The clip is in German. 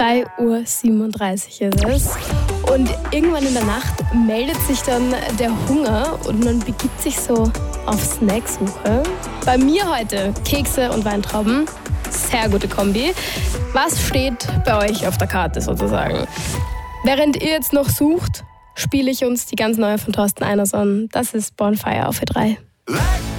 3:37 Uhr ist es. Und irgendwann in der Nacht meldet sich dann der Hunger und man begibt sich so auf Snacksuche. Bei mir heute Kekse und Weintrauben. Sehr gute Kombi. Was steht bei euch auf der Karte sozusagen? Während ihr jetzt noch sucht, spiele ich uns die ganz neue von Thorsten Einerson. Das ist Bonfire auf Ö3.